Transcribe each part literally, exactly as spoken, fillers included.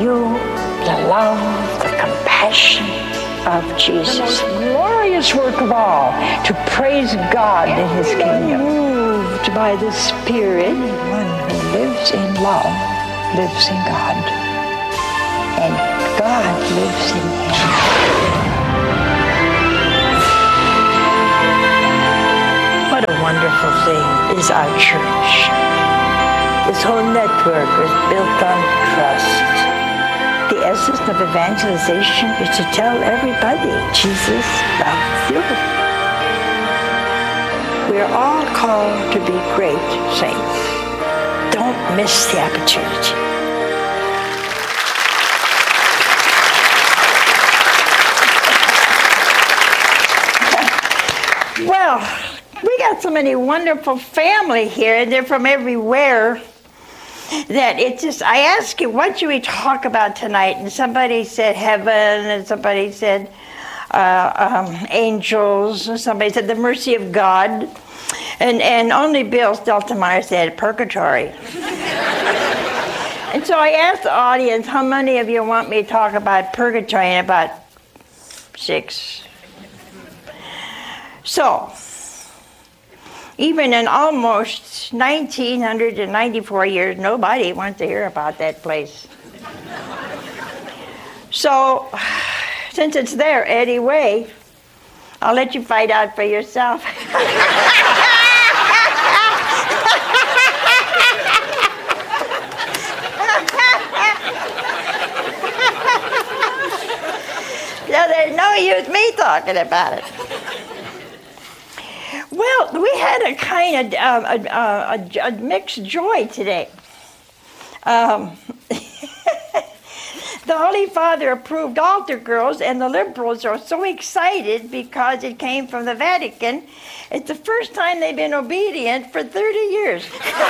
you the love, the compassion of Jesus. The most glorious work of all, to praise God in His kingdom. Moved by the Spirit, one who lives in love lives in God, and God lives in him. What a wonderful thing is our church. This whole network is built on trust. The essence of evangelization is to tell everybody Jesus loves you. We're all called to be great saints. Don't miss the opportunity. Well, we got so many wonderful family here, and they're from everywhere, that it's just, I asked you, what should we talk about tonight? And somebody said heaven, and somebody said uh, um, angels, and somebody said the mercy of God, and, and only Bill Steltemeyer said purgatory. And so I asked the audience, how many of you want me to talk about purgatory? And about six. So, even in almost nineteen ninety-four years, nobody wants to hear about that place. So, since it's there anyway, I'll let you find out for yourself. So there's no use me talking about it. Well, we had a kind of uh, a, a, a mixed joy today. Um, the Holy Father approved altar girls, and the liberals are so excited because it came from the Vatican. It's the first time they've been obedient for thirty years.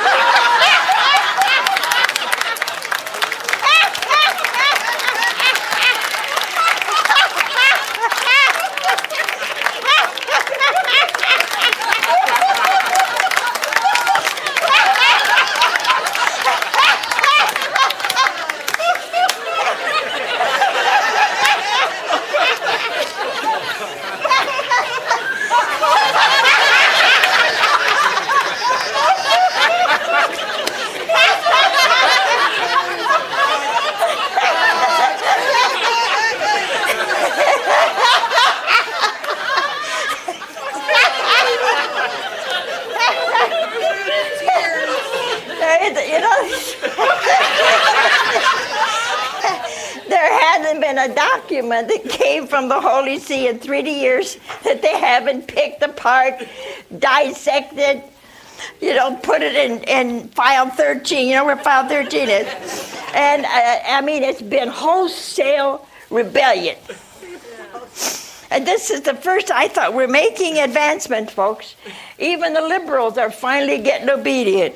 A document that came from the Holy See in thirty years that they haven't picked apart, dissected, you know, put it in, in file thirteen. You know where file thirteen is? And, uh, I mean, it's been wholesale rebellion. And this is the first, I thought, we're making advancements, folks. Even the liberals are finally getting obedient.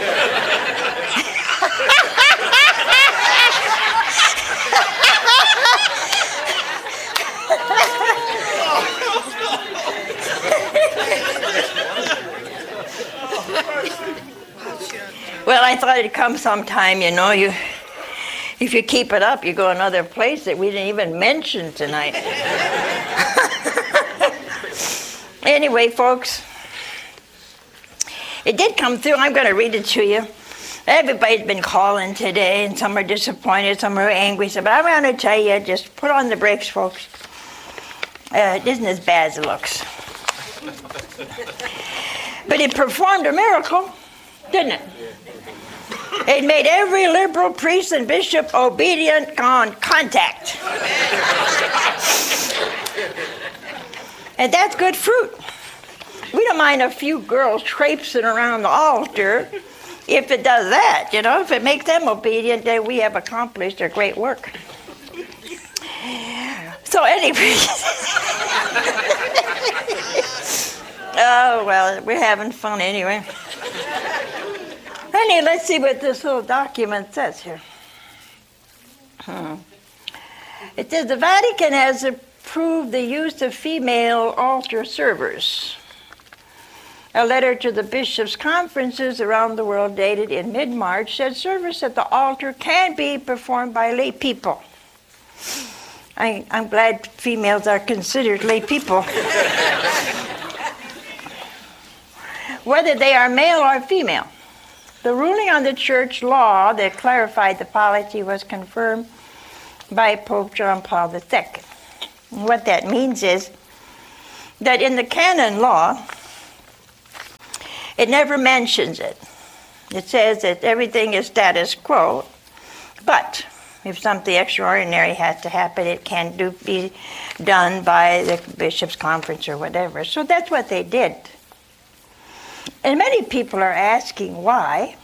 Well, I thought it'd come sometime, you know. You, if you keep it up, you go another place that we didn't even mention tonight. Anyway, folks, it did come through. I'm going to read it to you. Everybody's been calling today, and some are disappointed, some are angry. So, but I'm going to tell you, just put on the brakes, folks. Uh, it isn't as bad as it looks. But it performed a miracle, didn't it? It made every liberal priest and bishop obedient on contact. And that's good fruit. We don't mind a few girls traipsing around the altar if it does that, you know. If it makes them obedient, then we have accomplished a great work. So anyway. Oh, well, we're having fun anyway. Anyway, let's see what this little document says here. Hmm. It says the Vatican has approved the use of female altar servers. A letter to the bishops' conferences around the world dated in mid-March said service at the altar can be performed by lay people. I, I'm glad females are considered lay people. Whether they are male or female. The ruling on the church law that clarified the policy was confirmed by Pope John Paul the Second. What that means is that in the canon law, it never mentions it. It says that everything is status quo, but if something extraordinary has to happen, it can do, be done by the bishop's conference or whatever. So that's what they did. And many people are asking why.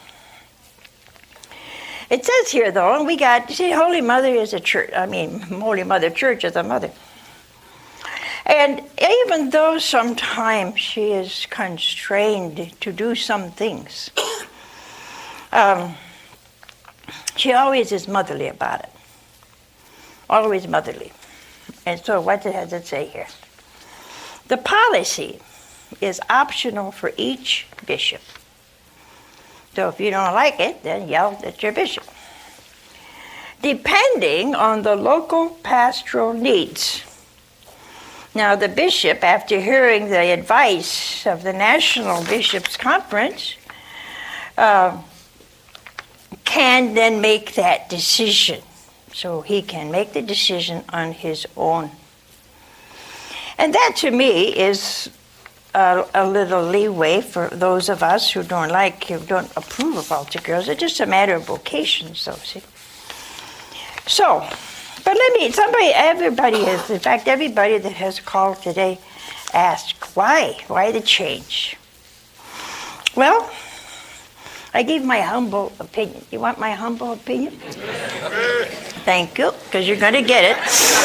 It says here, though, and we got, you see, Holy Mother is a church, I mean, Holy Mother Church is a mother. And even though sometimes she is constrained to do some things, um, she always is motherly about it. Always motherly. And so what does it say here? The policy is optional for each bishop. So if you don't like it, then yell at your bishop. Depending on the local pastoral needs. Now, the bishop, after hearing the advice of the National Bishops' Conference, uh, can then make that decision. So he can make the decision on his own. And that, to me, is a, a little leeway for those of us who don't like, who don't approve of altar girls. It's just a matter of vocation, so see. So, but let me, somebody, everybody has, in fact, everybody that has called today asked, why? Why the change? Well, I gave my humble opinion. You want my humble opinion? Thank you, because you're going to get it.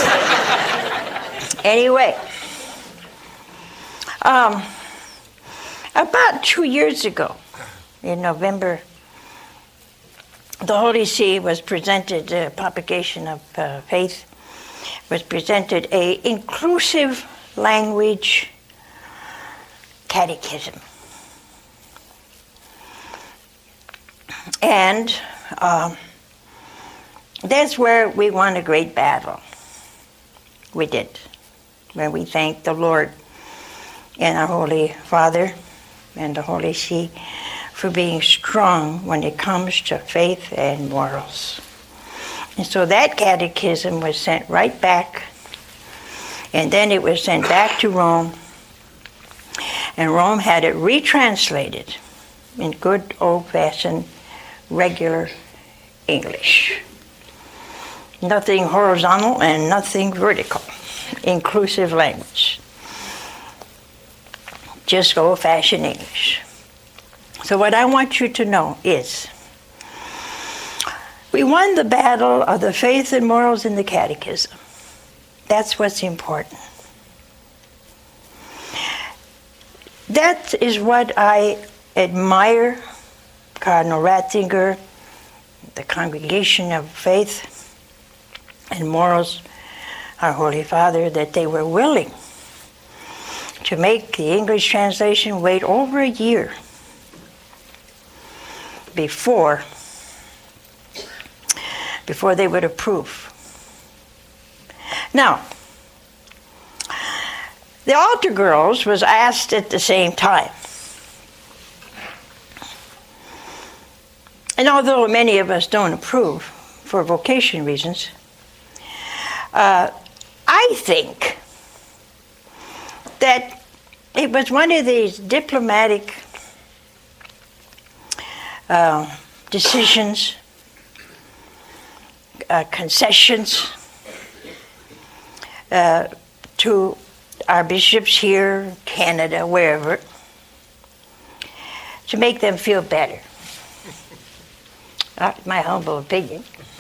Anyway, um, about two years ago, in November, the Holy See was presented, a uh, propagation of uh, faith, was presented a inclusive language catechism. And um, that's where we won a great battle. We did. Where we thank the Lord and our Holy Father and the Holy See for being strong when it comes to faith and morals. And so that catechism was sent right back, and then it was sent back to Rome, and Rome had it retranslated in good old-fashioned regular English. Nothing horizontal and nothing vertical. Inclusive language. Just old-fashioned English. So what I want you to know is, we won the battle of the faith and morals in the catechism. That's what's important. That is what I admire Cardinal Ratzinger, the Congregation of Faith and Morals, our Holy Father, that they were willing to make the English translation wait over a year before, before they would approve. Now, the altar girls was asked at the same time. And although many of us don't approve for vocation reasons, uh, I think that it was one of these diplomatic uh, decisions, uh, concessions uh, to our bishops here, Canada, wherever, to make them feel better. That's my humble opinion.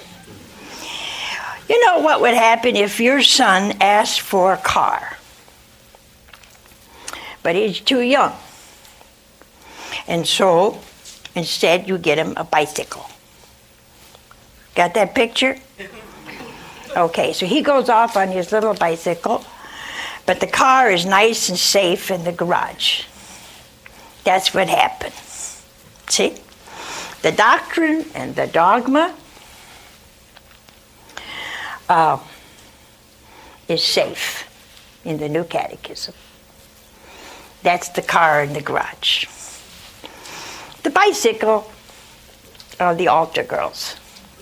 You know what would happen if your son asked for a car, but he's too young, and so instead you get him a bicycle. Got that picture? Okay, so he goes off on his little bicycle, but the car is nice and safe in the garage. That's what happened. See? The doctrine and the dogma uh, is safe in the New Catechism. That's the car in the garage. The bicycle are the altar girls.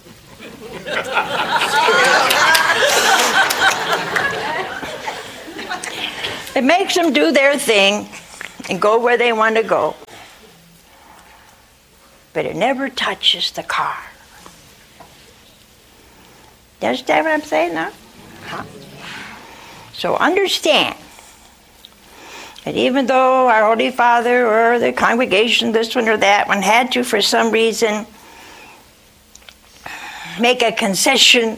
It makes them do their thing and go where they want to go. But it never touches the car. You understand what I'm saying now? Huh? So understand that even though our Holy Father or the congregation, this one or that one, had to, for some reason, make a concession,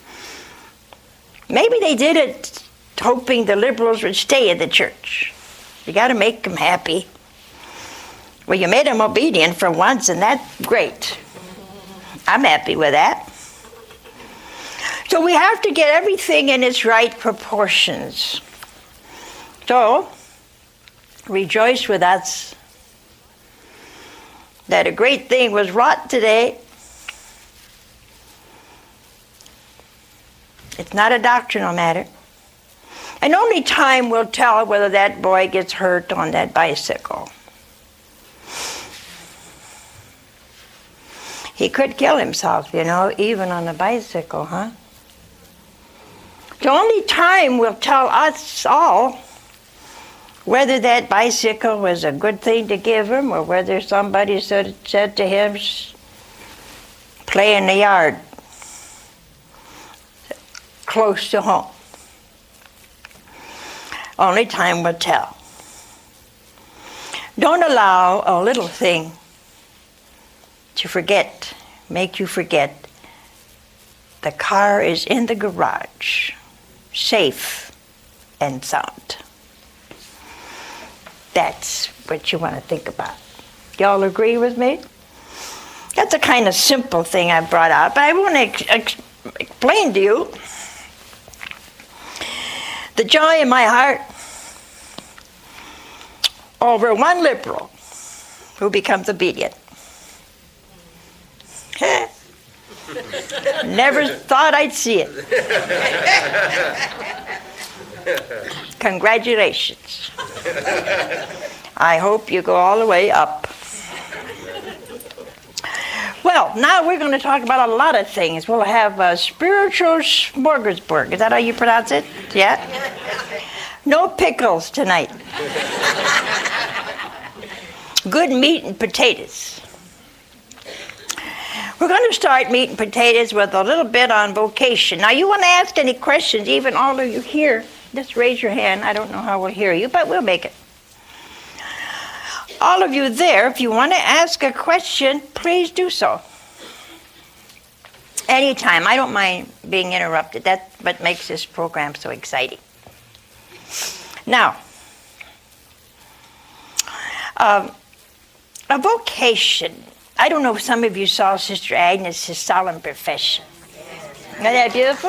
maybe they did it hoping the liberals would stay in the church. You got to make them happy. Well, you made them obedient for once, and that's great. I'm happy with that. So we have to get everything in its right proportions. So, rejoice with us that a great thing was wrought today. It's not a doctrinal matter. And only time will tell whether that boy gets hurt on that bicycle. He could kill himself, you know, even on a bicycle, huh? So only time will tell us all whether that bicycle was a good thing to give him or whether somebody said, said to him, play in the yard, close to home. Only time will tell. Don't allow a little thing to forget, make you forget. The car is in the garage, safe and sound. That's what you want to think about. Y'all agree with me? That's a kind of simple thing I brought out, but I want to ex- ex- explain to you the joy in my heart over one liberal who becomes obedient. Never thought I'd see it. Congratulations. I hope you go all the way up. Well, now we're going to talk about a lot of things. We'll have a spiritual smorgasbord. Is that how you pronounce it? Yeah? No pickles tonight. Good meat and potatoes. We're going to start meat and potatoes with a little bit on vocation. Now, you want to ask any questions, even all of you here, just raise your hand. I don't know how we'll hear you, but we'll make it. All of you there, if you want to ask a question, please do so. Anytime. I don't mind being interrupted. That's what makes this program so exciting. Now, um, a vocation. I don't know if some of you saw Sister Agnes' solemn profession. Isn't that beautiful?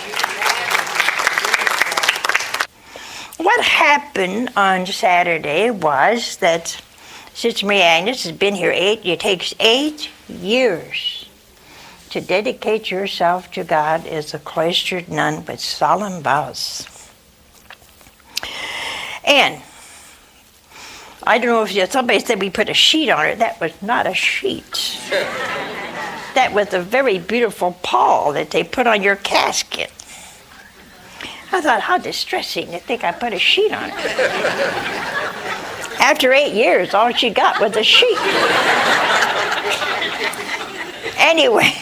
What happened on Saturday was that Sister Maria Agnes has been here eight, it takes eight years to dedicate yourself to God as a cloistered nun with solemn vows. And I don't know if you, somebody said we put a sheet on it. That was not a sheet. That was a very beautiful pall that they put on your casket. I thought, how distressing to think I put a sheet on it. After eight years, all she got was a sheet. Anyway.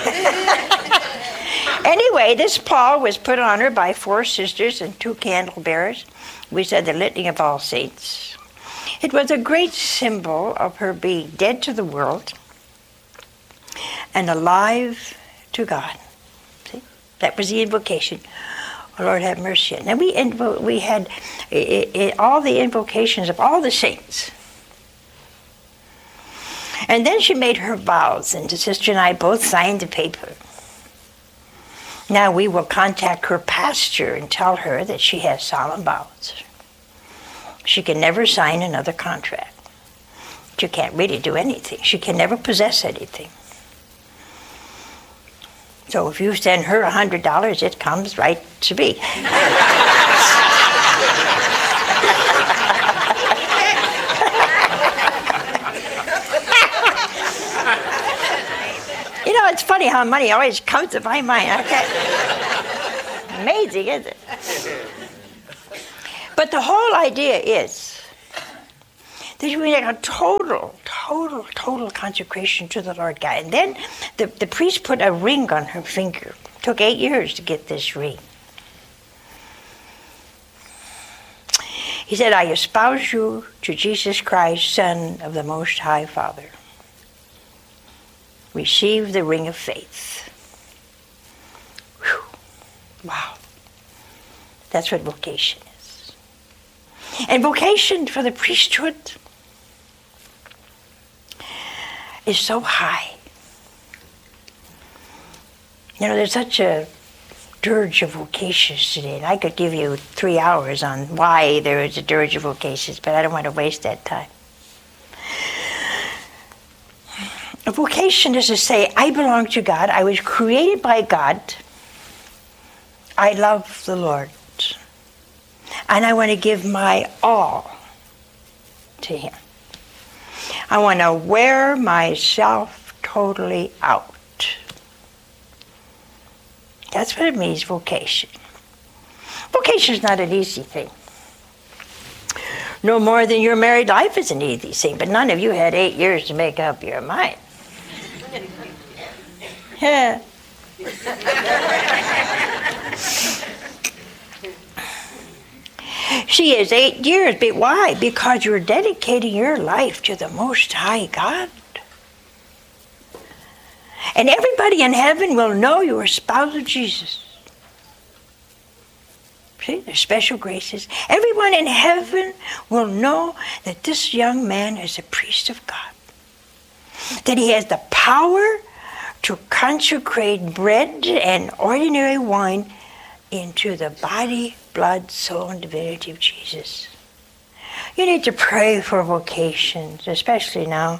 Anyway, this pall was put on her by four sisters and two candle bearers. We said the Litany of All Saints. It was a great symbol of her being dead to the world and alive to God. See? That was the invocation. Oh, Lord, have mercy. And then we, invo- we had it, it, all the invocations of all the saints. And then she made her vows, and the sister and I both signed the paper. Now we will contact her pastor and tell her that she has solemn vows. She can never sign another contract. She can't really do anything. She can never possess anything. So if you send her one hundred dollars, it comes right to me. You know, it's funny how money always comes to my mind. Okay. Amazing, isn't it? But the whole idea is that you make a total, total, total consecration to the Lord God. And then the, the priest put a ring on her finger. It took eight years to get this ring. He said, I espouse you to Jesus Christ, Son of the Most High Father. Receive the ring of faith. Whew. Wow. That's what vocation is. And vocation for the priesthood is so high. You know, there's such a dirge of vocations today, and I could give you three hours on why there is a dirge of vocations, but I don't want to waste that time. A vocation is to say, I belong to God, I was created by God, I love the Lord, and I want to give my all to Him. I want to wear myself totally out. That's what it means, vocation. Vocation is not an easy thing. No more than your married life is an easy thing, but none of you had eight years to make up your mind. Yeah. She is eight years, but why? Because you're dedicating your life to the Most High God. And everybody in heaven will know you are a spouse of Jesus. See, there's special graces. Everyone in heaven will know that this young man is a priest of God. That he has the power to consecrate bread and ordinary wine into the body, blood, soul, and divinity of Jesus. You need to pray for vocations, especially now.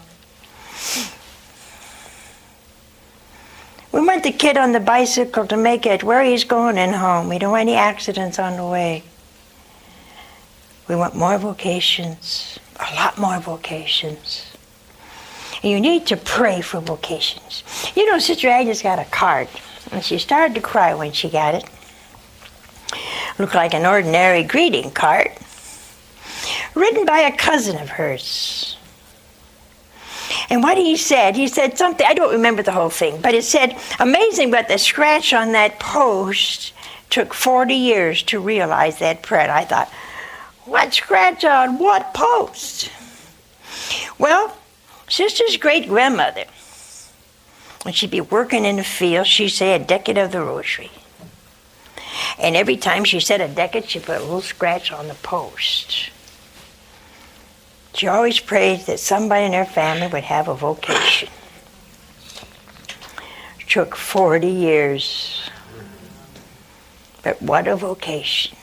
We want the kid on the bicycle to make it where he's going and home. We don't want any accidents on the way. We want more vocations, a lot more vocations. And you need to pray for vocations. You know, Sister Agnes got a card, and she started to cry when she got it. Looked like an ordinary greeting card, written by a cousin of hers. And what he said, he said something, I don't remember the whole thing, but it said, amazing, but the scratch on that post took forty years to realize that prayer. I thought, what scratch on what post? Well, Sister's great-grandmother, when she'd be working in the field, she'd say a decade of the rosary. And every time she said a decade, she put a little scratch on the post. She always prayed that somebody in her family would have a vocation. It took forty years. But what a vocation.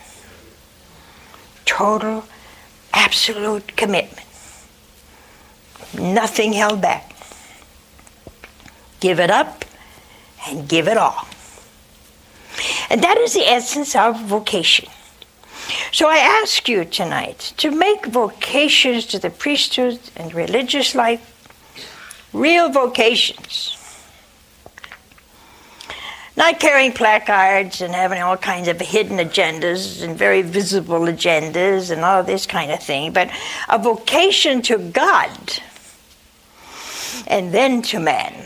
Total, absolute commitment. Nothing held back. Give it up and give it all. And that is the essence of vocation. So I ask you tonight to make vocations to the priesthood and religious life real vocations. Not carrying placards and having all kinds of hidden agendas and very visible agendas and all this kind of thing, but a vocation to God and then to man.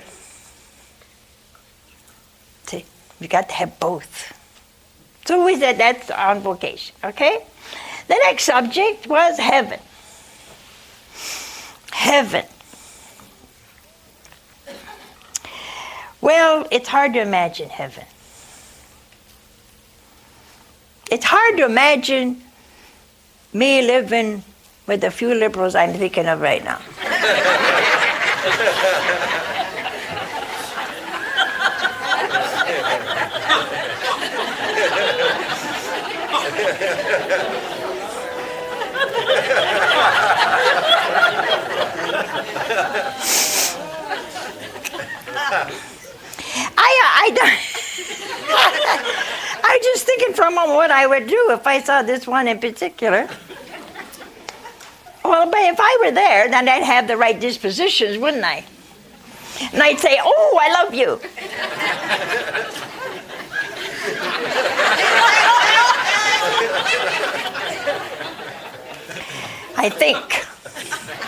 See, you got to have both. So we said that's on vocation, okay? The next subject was heaven. Heaven. Well, it's hard to imagine heaven. It's hard to imagine me living with the few liberals I'm thinking of right now. I don't. I'm just thinking for a moment what I would do if I saw this one in particular. Well, but if I were there, then I'd have the right dispositions, wouldn't I? And I'd say, oh, I love you. I think.